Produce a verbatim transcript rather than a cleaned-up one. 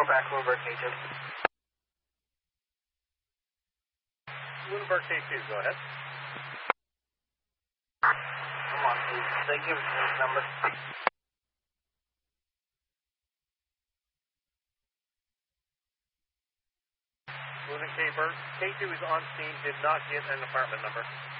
back, Bloomberg K two. Bloomberg K two, go ahead. Come on, please. They give us this number. Moving K two is on scene, did not get an apartment number.